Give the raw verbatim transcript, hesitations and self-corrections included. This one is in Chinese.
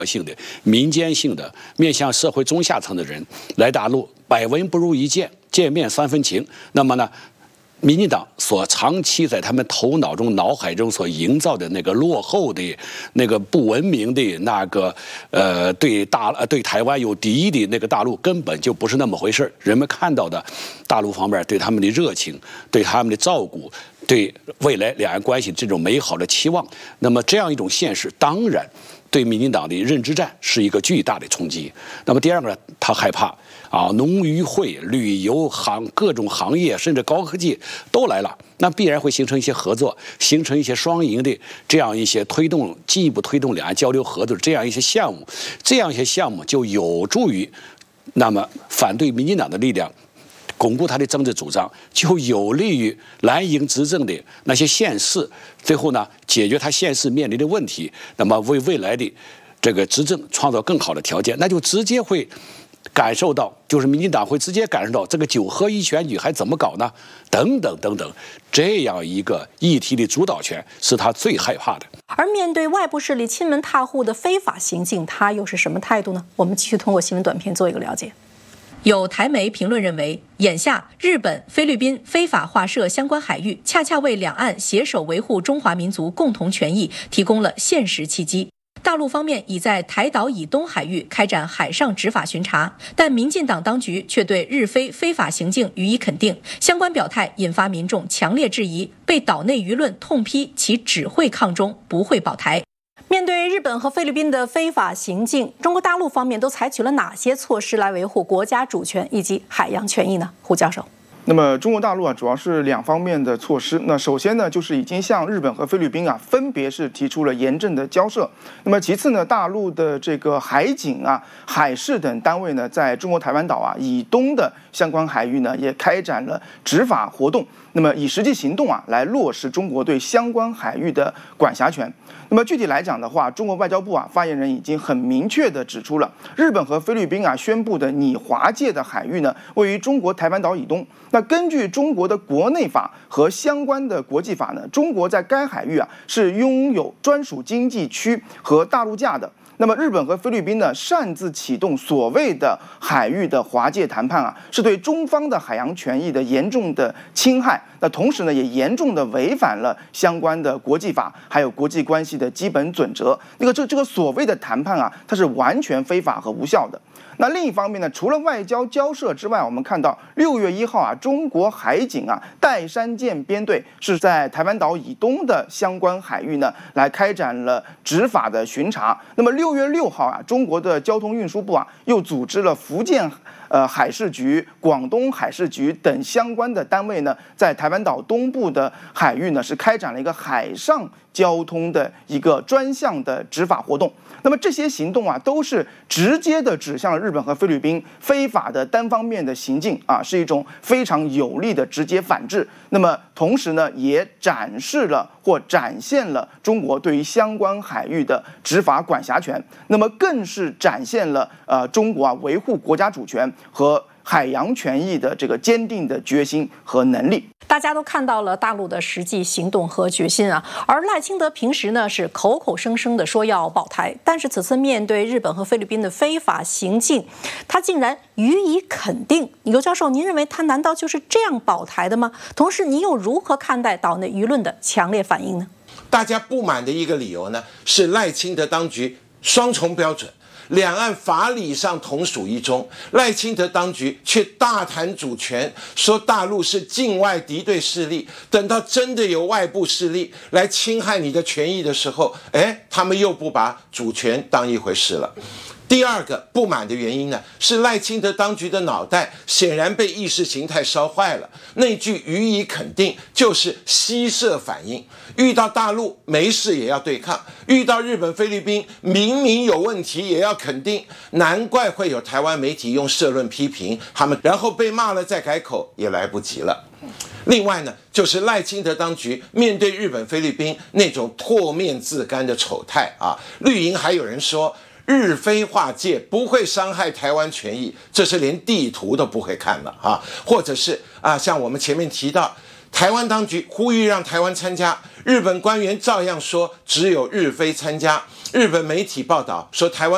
性的、民间性的、面向社会中下层的人来大陆，百闻不如一见，见面三分情。那么呢，民进党所长期在他们头脑中、脑海中所营造的那个落后的、那个不文明的、那个呃对大对台湾有敌意的那个大陆，根本就不是那么回事。人们看到的大陆方面对他们的热情、对他们的照顾、对未来两岸关系这种美好的期望，那么这样一种现实，当然对民进党的认知战是一个巨大的冲击。那么第二个呢，他害怕啊，农渔会、旅游行各种行业，甚至高科技都来了，那必然会形成一些合作，形成一些双赢的这样一些推动进一步推动两岸交流合作的这样一些项目，这样一些项目就有助于那么反对民进党的力量。巩固他的政治主张，就有利于蓝营执政的那些县市，最后呢解决他县市面临的问题，那么为未来的这个执政创造更好的条件，那就直接会感受到，就是民进党会直接感受到这个九合一选举还怎么搞呢？等等等等，这样一个议题的主导权是他最害怕的。 而面对外部势力亲门踏户的非法行径，他又是什么态度呢？我们继续通过新闻短片做一个了解。有台媒评论认为，眼下日本、菲律宾非法划设相关海域，恰恰为两岸携手维护中华民族共同权益提供了现实契机。大陆方面已在台岛以东海域开展海上执法巡查，但民进党当局却对日非非法行径予以肯定，相关表态引发民众强烈质疑，被岛内舆论痛批其只会抗中，不会保台。面对日本和菲律宾的非法行径，中国大陆方面都采取了哪些措施来维护国家主权以及海洋权益呢？胡教授。 那么中国大陆啊，主要是两方面的措施。那首先呢，就是已经向日本和菲律宾啊，分别是提出了严正的交涉。那么其次呢，大陆的这个海警啊、海事等单位呢，在中国台湾岛啊以东的相关海域呢，也开展了执法活动。那么以实际行动啊，来落实中国对相关海域的管辖权。那么具体来讲的话，中国外交部啊发言人已经很明确地指出了，日本和菲律宾啊宣布的拟划界的海域呢，位于中国台湾岛以东。那根据中国的国内法和相关的国际法呢，中国在该海域啊是拥有专属经济区和大陆架的。那么日本和菲律宾呢，擅自启动所谓的海域的划界谈判啊，是对中方的海洋权益的严重的侵害。那同时呢，也严重的违反了相关的国际法，还有国际关系的基本准则。那个这这个所谓的谈判啊，它是完全非法和无效的。那另一方面呢，除了外交交涉之外，我们看到六月一号啊，中国海警啊岱山舰编队是在台湾岛以东的相关海域呢，来开展了执法的巡查。那么六月六号啊，中国的交通运输部啊又组织了福建呃海事局、广东海事局等相关的单位呢，在台湾岛东部的海域呢是开展了一个海上交通的一个专项的执法活动。那么这些行动啊，都是直接的指向了日本和菲律宾非法的单方面的行径啊，是一种非常有力的直接反制。那么同时呢，也展示了或展现了中国对于相关海域的执法管辖权。那么更是展现了呃中国啊维护国家主权和海洋权益的这个坚定的决心和能力。 大家都看到了大陆的实际行动和决心啊，而赖清德平时呢是口口声声的说要保台，但是此次面对日本和菲律宾的非法行径，他竟然予以肯定。刘教授，您认为他难道就是这样保台的吗？同时，您又如何看待岛内舆论的强烈反应呢？ 大家不满的一个理由呢，是赖清德当局双重标准。两岸法理上同属一中，赖清德当局却大谈主权，说大陆是境外敌对势力。等到真的有外部势力来侵害你的权益的时候，哎，他们又不把主权当一回事了。第二个不满的原因呢，是赖清德当局的脑袋显然被意识形态烧坏了。那句予以肯定就是吸射反应，遇到大陆没事也要对抗，遇到日本菲律宾明明有问题也要肯定，难怪会有台湾媒体用社论批评他们，然后被骂了再改口也来不及了。另外呢，就是赖清德当局面对日本菲律宾那种唾面自干的丑态啊，绿营还有人说日非划界不会伤害台湾权益，这是连地图都不会看了啊！或者是啊，像我们前面提到，台湾当局呼吁让台湾参加，日本官员照样说只有日非参加。日本媒体报道说台湾